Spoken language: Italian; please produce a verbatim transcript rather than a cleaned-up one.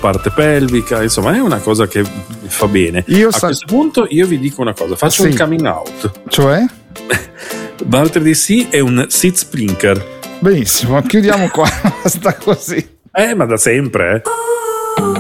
parte pelvica, insomma è una cosa che fa bene. Io a sa- questo punto io vi dico una cosa, faccio sì. un coming out. Cioè? Walter D C è un seat splinker. Benissimo, chiudiamo qua, sta così. Eh, ma da sempre, eh.